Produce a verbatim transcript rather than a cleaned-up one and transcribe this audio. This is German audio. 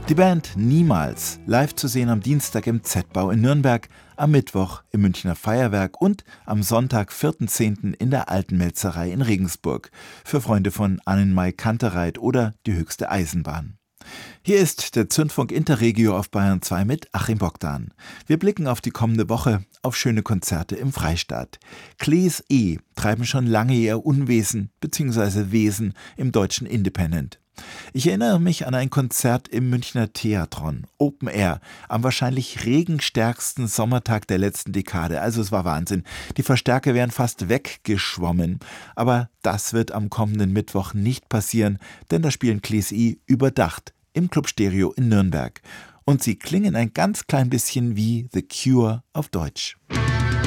Die Band Niemals, live zu sehen am Dienstag im Z-Bau in Nürnberg, am Mittwoch im Münchner Feuerwerk und am Sonntag, vierten zehnten in der Alten Melzerei in Regensburg. Für Freunde von Annenmai Kantereit oder die höchste Eisenbahn. Hier ist der Zündfunk Interregio auf Bayern zwei mit Achim Bogdan. Wir blicken auf die kommende Woche, auf schöne Konzerte im Freistaat. Klees E. treiben schon lange ihr Unwesen bzw. Wesen im deutschen Independent. Ich erinnere mich an ein Konzert im Münchner Theatron, Open Air, am wahrscheinlich regenstärksten Sommertag der letzten Dekade. Also es war Wahnsinn. Die Verstärker wären fast weggeschwommen. Aber das wird am kommenden Mittwoch nicht passieren, denn da spielen Klees I überdacht im Club Stereo in Nürnberg. Und sie klingen ein ganz klein bisschen wie The Cure auf Deutsch.